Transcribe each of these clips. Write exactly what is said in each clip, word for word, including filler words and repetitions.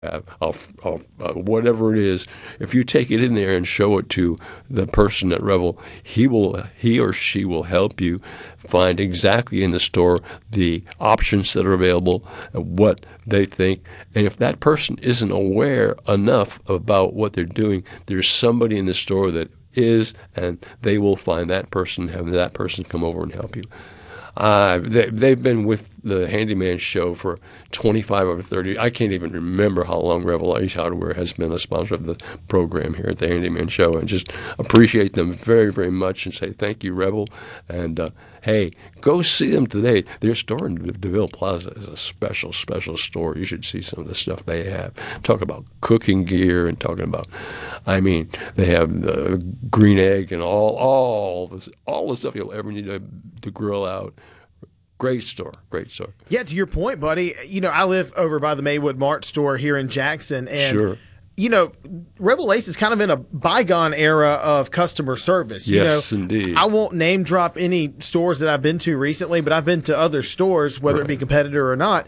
have, uh, uh, uh, whatever it is, if you take it in there and show it to the person at Revel, he will, he or she will help you find exactly in the store the options that are available, uh, what they think. And if that person isn't aware enough about what they're doing, there's somebody in the store that is, and they will find that person, have that person come over and help you. Uh, they, they've been with the Handyman Show for twenty-five or thirty. I can't even remember how long Revel Ace Hardware has been a sponsor of the program here at the Handyman Show, and just appreciate them very, very much and say thank you, Revel. And uh, hey, go see them today. Their store in DeVille Plaza is a special, special store. You should see some of the stuff they have. Talk about cooking gear and talking about, I mean, they have the green egg and all, all, this, all the stuff you'll ever need to, to grill out. Great store, great store. Yeah, to your point, buddy, you know, I live over by the Maywood Mart store here in Jackson, and sure. you know, Revel Ace is kind of in a bygone era of customer service. Yes, you know, indeed. I won't name drop any stores that I've been to recently, but I've been to other stores, whether right. it be competitor or not,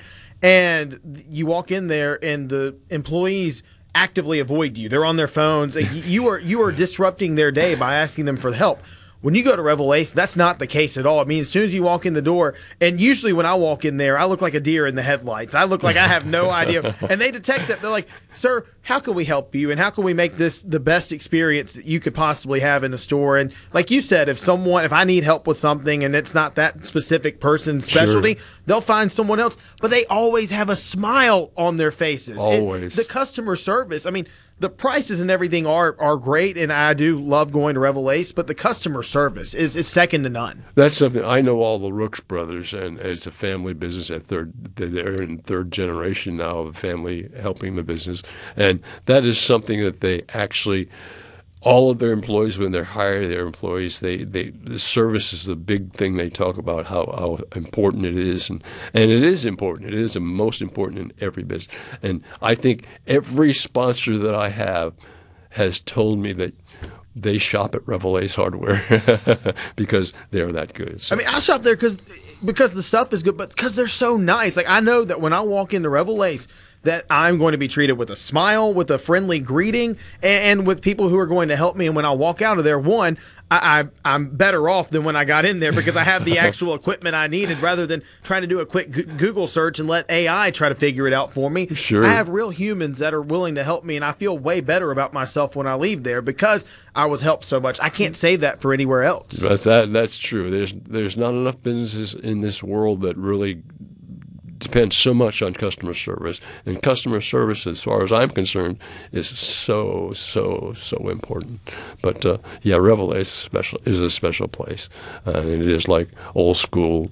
and you walk in there and the employees actively avoid you. They're on their phones. you are you are disrupting their day by asking them for help. When you go to Revel Ace, that's not the case at all. I mean, as soon as you walk in the door, and usually when I walk in there, I look like a deer in the headlights. I look like I have no idea. And they detect that. They're like, sir, how can we help you? And how can we make this the best experience that you could possibly have in the store? And like you said, if someone, if I need help with something and it's not that specific person's specialty, sure. they'll find someone else. But they always have a smile on their faces. Always. And the customer service, I mean, the prices and everything are are great, and I do love going to Revel Ace, but the customer service is, is second to none. That's something. I know all the Rooks brothers, and it's a family business at third. They're in third generation now of a family helping the business, and that is something that they actually, all of their employees, when they're hiring their employees, they, they the service is the big thing they talk about, how, how important it is. And, and it is important. It is the most important in every business. And I think every sponsor that I have has told me that they shop at Revel Ace Hardware because they're that good. So. I mean, I shop there because because the stuff is good, but because they're so nice. Like, I know that when I walk into Revel Ace, that I'm going to be treated with a smile, with a friendly greeting, and, and with people who are going to help me. And when I walk out of there, one, I, I, I'm better off than when I got in there because I have the actual equipment I needed rather than trying to do a quick g- Google search and let A I try to figure it out for me. Sure. I have real humans that are willing to help me, and I feel way better about myself when I leave there because I was helped so much. I can't say that for anywhere else. That's, that, that's true. There's, there's not enough businesses in this world that really depends so much on customer service, and customer service, as far as I'm concerned, is so so so important. But uh, yeah, Revel Ace special is a special place, uh, and it is like old school.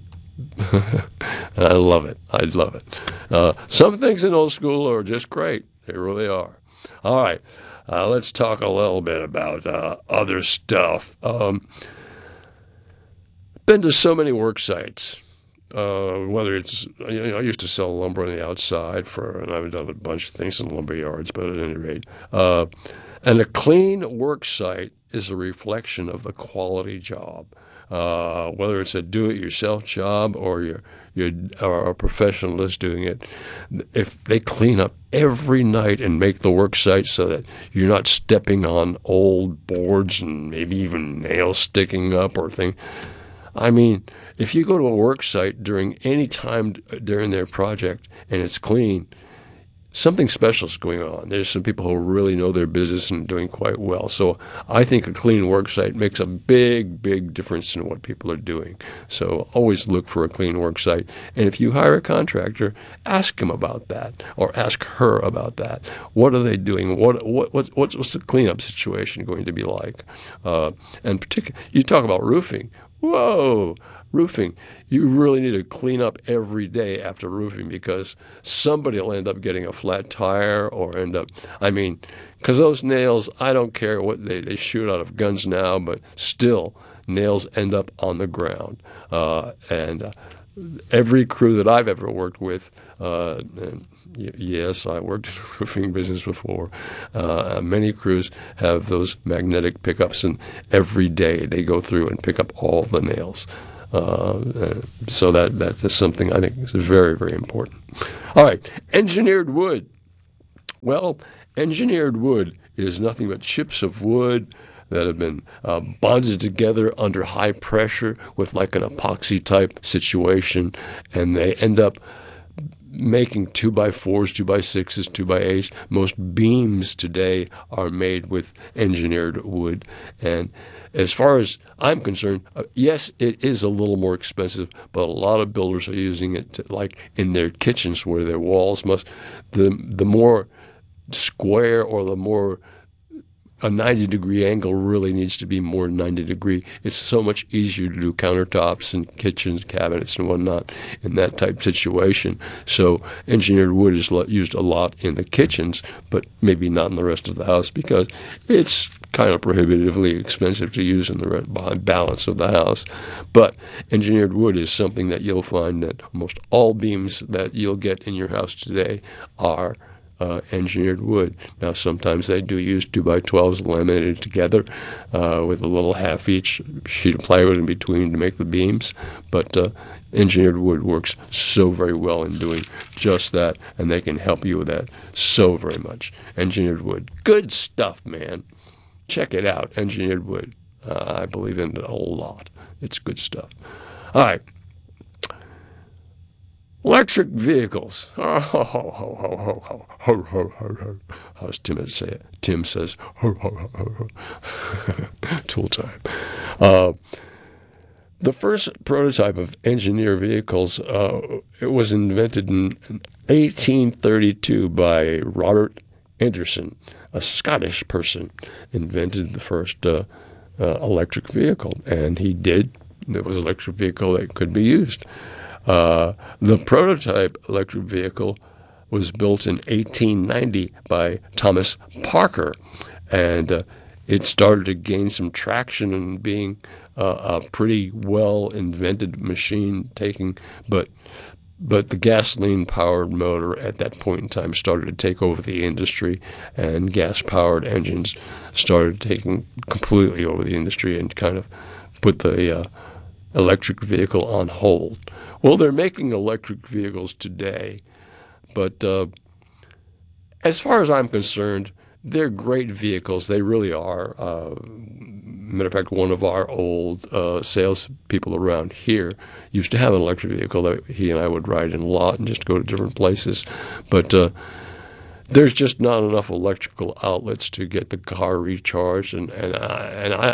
I love it. I love it. Uh, some things in old school are just great. They really are. All right, uh, let's talk a little bit about uh, other stuff. Um, been to so many work sites. Uh, whether it's, you know, I used to sell lumber on the outside for, and I've done a bunch of things in lumber yards, but at any rate, uh, and a clean work site is a reflection of the quality job. Uh, whether it's a do-it-yourself job or you're, you're or a professional that's doing it, if they clean up every night and make the work site so that you're not stepping on old boards and maybe even nails sticking up or thing. I mean, if you go to a work site during any time during their project and it's clean, something special is going on. There's some people who really know their business and doing quite well. So I think a clean work site makes a big, big difference in what people are doing. So always look for a clean work site. And if you hire a contractor, ask him about that or ask her about that. What are they doing? What what what's, what's the cleanup situation going to be like? Uh, and particularly, you talk about roofing. Whoa, roofing. You really need to clean up every day after roofing because somebody will end up getting a flat tire or end up, I mean, because those nails, I don't care what they, they shoot out of guns now, but still nails end up on the ground. Uh, and uh, every crew that I've ever worked with, uh, and yes, I worked in the roofing business before. Uh, many crews have those magnetic pickups, and every day they go through and pick up all the nails. Uh, so that that is something I think is very, very important. All right, engineered wood. Well, engineered wood is nothing but chips of wood that have been uh, bonded together under high pressure with like an epoxy type situation, and they end up making two by fours, two by sixes, two by eights. Most beams today are made with engineered wood. And as far as I'm concerned, uh, yes, it is a little more expensive, but a lot of builders are using it to, like in their kitchens where their walls must, the the more square or the more a ninety degree angle really needs to be more ninety degree. It's so much easier to do countertops and kitchens, cabinets and whatnot in that type situation. So engineered wood is used a lot in the kitchens, but maybe not in the rest of the house because it's kind of prohibitively expensive to use in the balance of the house. But engineered wood is something that you'll find that almost all beams that you'll get in your house today are Uh, engineered wood. Now, sometimes they do use two by twelves laminated together uh, with a little half each sheet of plywood in between to make the beams, but uh, engineered wood works so very well in doing just that, and they can help you with that so very much. Engineered wood. Good stuff, man. Check it out, engineered wood. Uh, I believe in it a lot. It's good stuff. All right. Electric vehicles. Oh, ho, ho, ho, ho, ho, ho, ho, ho, ho. How does Tim say it? Tim says, ho, ho, ho, ho, ho. Tool time. Uh, the first prototype of engineer vehicles, uh, it was invented in eighteen thirty-two by Robert Anderson, a Scottish person, invented the first uh, uh, electric vehicle. And he did. It was an electric vehicle that could be used. Uh, the prototype electric vehicle was built in eighteen ninety by Thomas Parker, and uh, it started to gain some traction and being uh, a pretty well invented machine taking, but but the gasoline powered motor at that point in time started to take over the industry, and gas powered engines started taking completely over the industry and kind of put the uh, electric vehicle on hold. Well, they're making electric vehicles today, but uh, as far as I'm concerned, they're great vehicles. They really are. Uh, matter of fact, one of our old uh, sales people around here used to have an electric vehicle that he and I would ride in a lot and just go to different places. But uh, there's just not enough electrical outlets to get the car recharged, and and I, and I.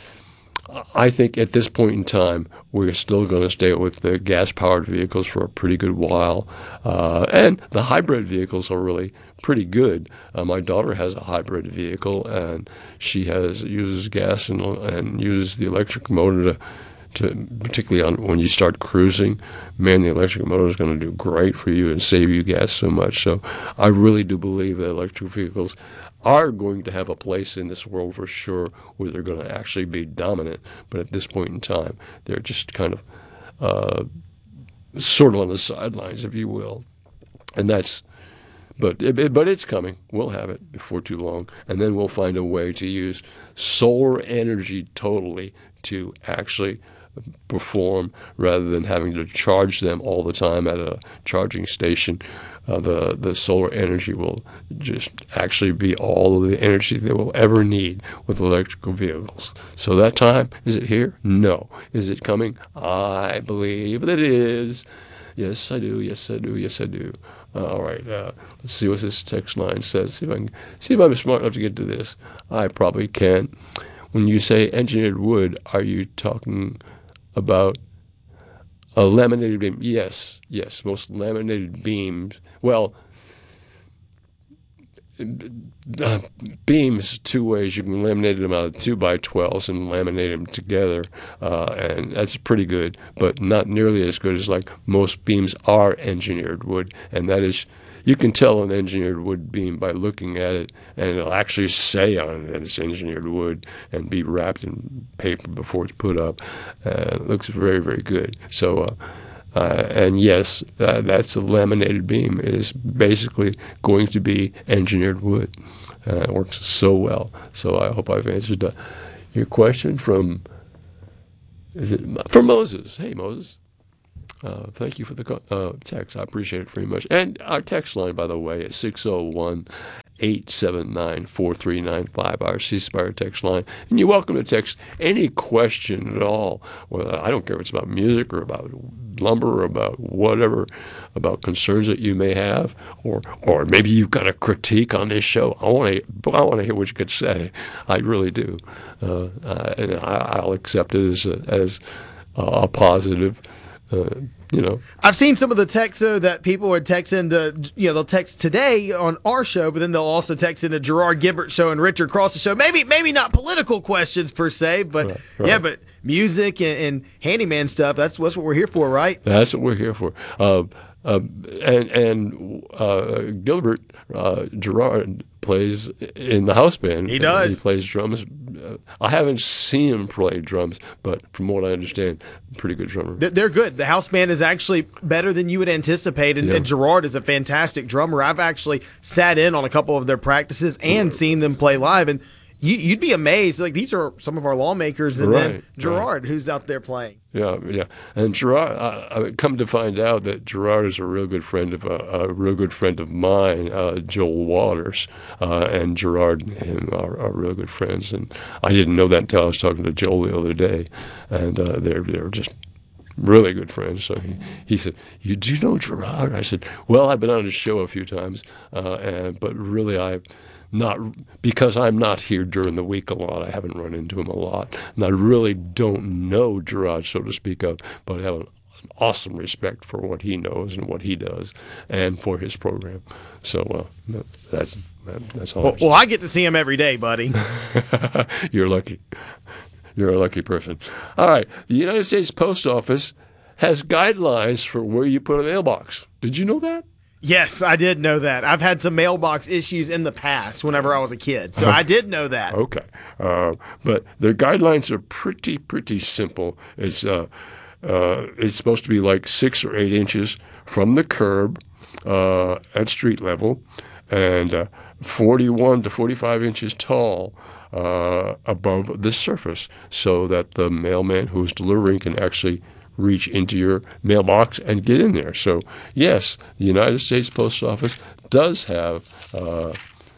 I think at this point in time, we're still going to stay with the gas-powered vehicles for a pretty good while. Uh, and the hybrid vehicles are really pretty good. Uh, my daughter has a hybrid vehicle, and she has uses gas and, and uses the electric motor to, to particularly on when you start cruising. Man, the electric motor is going to do great for you and save you gas so much. So I really do believe that electric vehicles are going to have a place in this world for sure, where they're going to actually be dominant. But at this point in time, they're just kind of uh, sort of on the sidelines, if you will. And that's, but it, but it's coming. We'll have it before too long, and then we'll find a way to use solar energy totally to actually perform rather than having to charge them all the time at a charging station. Uh, the, the solar energy will just actually be all of the energy they will ever need with electrical vehicles. So that time, is it here? No. Is it coming? I believe that it is. Yes, I do. Yes, I do. Yes, I do. Uh, all right. Uh, let's see what this text line says. See if I can see if I'm smart enough to get to this. I probably can. When you say engineered wood, are you talking about a laminated beam? Yes, yes. Most laminated beams. Well, uh, beams two ways. You can laminate them out of two by twelves and laminate them together, uh, and that's pretty good, but not nearly as good as like most beams are engineered wood, and that is, you can tell an engineered wood beam by looking at it, and it'll actually say on it that it's engineered wood and be wrapped in paper before it's put up. Uh, it looks very, very good. So. Uh, Uh, and yes, uh, that's a laminated beam is basically going to be engineered wood. Uh, it works so well. So I hope I've answered uh, your question from, is it from Moses? Hey, Moses. Uh, thank you for the co- uh, text. I appreciate it very much. And our text line, by the way, is six oh one, eight seven nine, four three nine five, our C Spire text line. And you're welcome to text any question at all. Well, I don't care if it's about music or about lumber or about whatever, about concerns that you may have, or or maybe you've got a critique on this show. I want to I want to hear what you could say. I really do. Uh, uh, and I, I'll accept it as a, as a positive. Uh, you know, I've seen some of the texts though that people are texting the, you know, they'll text today on our show, but then they'll also text in the Gerard Gibbert show and Richard Cross show. Maybe, maybe not political questions per se, but Right, right. yeah, but music and, and handyman stuff. That's, that's what we're here for, right? That's what we're here for. Uh, uh, and and uh, Gilbert uh, Gerard plays in the house band. He does. He plays drums. Uh, I haven't seen him play drums, but from what I understand, pretty good drummer. They're- They're good. The house band is actually better than you would anticipate, and, Yeah. and Gerard is a fantastic drummer. I've actually sat in on a couple of their practices and seen them play live, and you, you'd be amazed. Like, these are some of our lawmakers, and then Right, Gerard, who's out there playing. Yeah, yeah. And Gerard, I, I've come to find out that Gerard is a real good friend of a, a real good friend of mine, uh, Joel Waters, uh, and Gerard and him are, are real good friends. And I didn't know that until I was talking to Joel the other day, and uh, they're they're just really good friends. So he, he said, "You do know Gerard?" I said, "Well, I've been on his show a few times, uh, and but really I." Not because I'm not here during the week a lot. I haven't run into him a lot, and I really don't know Gerard, so to speak of. But I have an, an awesome respect for what he knows and what he does, and for his program. So uh, that's that's all. Well, well, I get to see him every day, buddy. You're lucky. You're a lucky person. All right, the United States Post Office has guidelines for where you put a mailbox. Did you know that? Yes, I did know that. I've had some mailbox issues in the past whenever I was a kid, so I did know that. Okay. Uh, but their guidelines are pretty, pretty simple. It's uh, uh, it's supposed to be like six or eight inches from the curb uh, at street level, and uh, forty-one to forty-five inches tall uh, above the surface, so that the mailman who's delivering can actually reach into your mailbox and get in there. So, yes, the United States Post Office does have uh,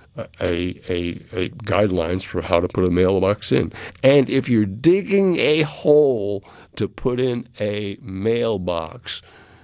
a, a, a guidelines for how to put a mailbox in. And if you're digging a hole to put in a mailbox,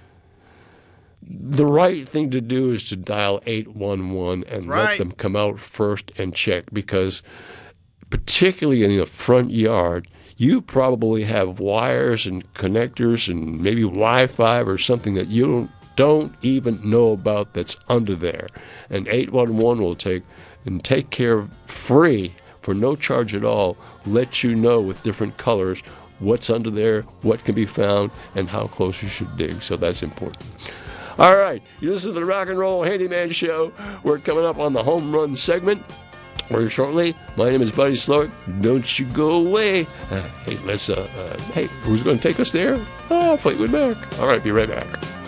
the right thing to do is to dial eight one one and let Right. them come out first and check, because particularly in the front yard, you probably have wires and connectors and maybe Wi-Fi or something that you don't, don't even know about that's under there. And eight one one will take and take care of free, for no charge at all, let you know with different colors what's under there, what can be found, and how close you should dig. So that's important. All right, you listen to the Rock and Roll Handyman Show. We're coming up on the home run segment very shortly. My name is Buddy Slowick. Don't you go away. Uh, hey, let's, uh, uh, hey, who's going to take us there? Ah, Fleetwood Mac. All right, be right back.